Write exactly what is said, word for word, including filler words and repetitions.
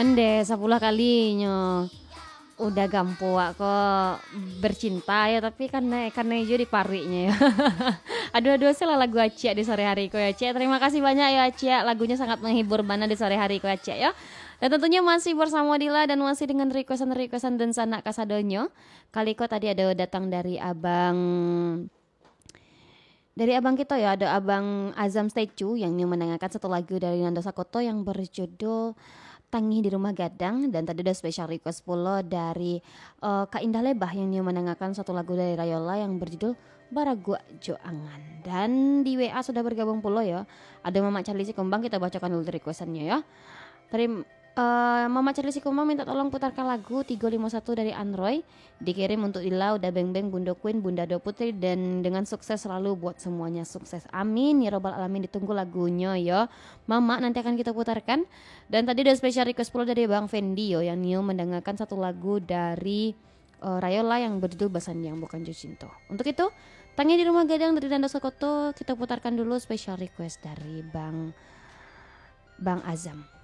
Ende sepuluh kalinya udah gampang kok bercinta ya, tapi karena karena hijau di parinya ya. Aduh aduh sih lagu Acia di sore hari ko ya Cia. Terima kasih banyak ya Acia, lagunya sangat menghibur bana di sore hari ko ya Cia ya. Dan tentunya masih bersama Dila dan masih dengan requestan-requestan dan sanak kasadonyo. Kali kok tadi ada datang dari abang dari abang kita ya, ada abang Azam Statue yang mendengarkan satu lagu dari Nando Sakoto yang berjudul Tangi di Rumah Gadang. Dan tadi ada special request pula dari uh, Kak Indah Lebah yang dia mendengarkan satu lagu dari Rayola yang berjudul Baragua Joangan. Dan di W A sudah bergabung pula ya, ada Mama Charlie Sikumbang, kita bacakan dulu requestannya ya. Tadi uh, Mama Charlie Sikumbang minta tolong putarkan lagu tiga lima satu dari Android, dikirim untuk Ila, Uda Beng Beng, Bunda Queen, Bunda Do Putri, dan dengan sukses selalu buat semuanya, sukses amin ya robbal alamin. Ditunggu lagunya ya Mama, nanti akan kita putarkan. Dan tadi ada special request pula dari Bang Fendi yo, yang Nio mendengarkan satu lagu dari uh, Rayola yang berjudul Basan Yang Bukan Jocinto. Untuk itu Tangi di Rumah Gadang dari Nando Sokoto kita putarkan dulu special request dari Bang Bang Azam.